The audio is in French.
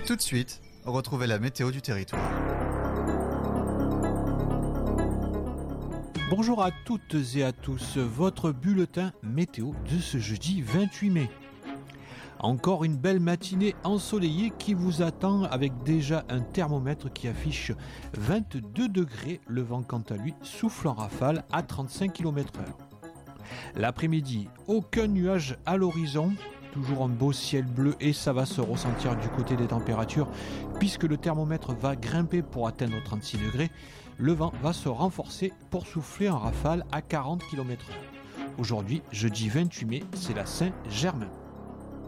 Tout de suite, retrouvez la météo du territoire. Bonjour à toutes et à tous, votre bulletin météo de ce jeudi 28 mai. Encore une belle matinée ensoleillée qui vous attend avec déjà un thermomètre qui affiche 22 degrés, le vent quant à lui souffle en rafale à 35 km/h. L'après-midi, aucun nuage à l'horizon, toujours un beau ciel bleu et ça va se ressentir du côté des températures puisque le thermomètre va grimper pour atteindre 36 degrés. Le vent va se renforcer pour souffler en rafale à 40 km/h. Aujourd'hui, jeudi 28 mai, c'est la Saint-Germain.